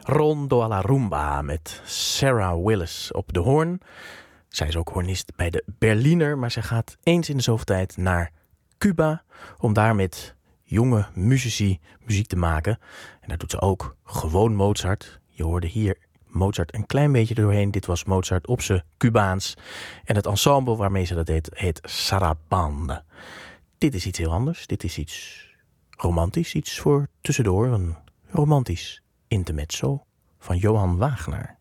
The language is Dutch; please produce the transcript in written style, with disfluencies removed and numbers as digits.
Rondo alla Rumba met Sarah Willis op de hoorn. Zij is ook hoornist bij de Berliner, maar zij gaat eens in de zoveel tijd naar Cuba om daar met jonge muzici muziek te maken. En daar doet ze ook gewoon Mozart. Je hoorde hier Mozart een klein beetje doorheen. Dit was Mozart op zijn Cubaans. En het ensemble waarmee ze dat deed heet Sarabande. Dit is iets heel anders. Dit is iets romantisch, iets voor tussendoor. Een romantisch intermezzo van Johan Wagner.